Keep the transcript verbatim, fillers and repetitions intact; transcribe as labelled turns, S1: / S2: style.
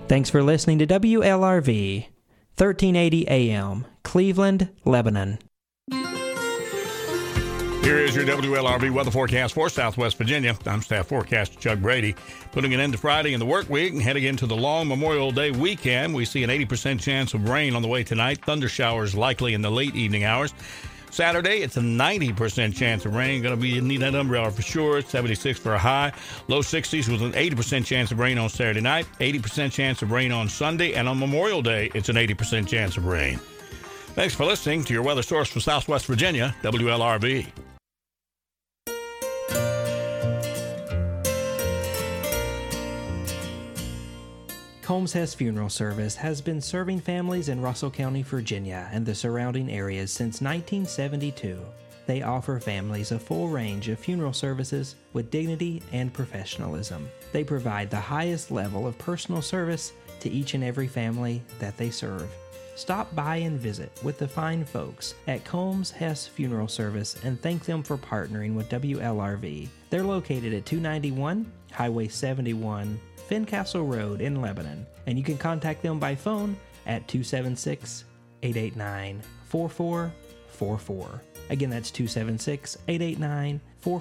S1: Thanks for listening to W L R V, thirteen eighty A M, Cleveland, Lebanon.
S2: Here is your W L R V weather forecast for Southwest Virginia. I'm Staff Forecaster Chuck Brady. Putting an end to Friday in the work week and heading into the long Memorial Day weekend, we see an eighty percent chance of rain on the way tonight. Thunder showers likely in the late evening hours. Saturday, it's a ninety percent chance of rain. Going to be need that umbrella for sure. seventy-six for a high. Low sixties with an eighty percent chance of rain on Saturday night. eighty percent chance of rain on Sunday. And on Memorial Day, it's an eighty percent chance of rain. Thanks for listening to your weather source for Southwest Virginia, W L R V.
S1: Combs Hess Funeral Service has been serving families in Russell County, Virginia, and the surrounding areas since nineteen seventy-two. They offer families a full range of funeral services with dignity and professionalism. They provide the highest level of personal service to each and every family that they serve. Stop by and visit with the fine folks at Combs Hess Funeral Service and thank them for partnering with W L R V. They're located at two ninety-one Highway seventy-one, Fincastle Road in Lebanon, and you can contact them by phone at two seven six, eight eight nine, four four four four. Again, that's two seven six, eight eight nine, four